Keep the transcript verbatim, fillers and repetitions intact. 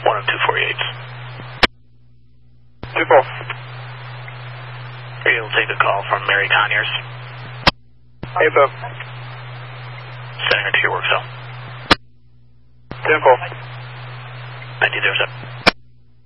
one oh two forty-eight. two four. Are you able to take the call from Mary Conyers? Hey, Bob. Sending her to your work cell. ten four. ninety, there's a...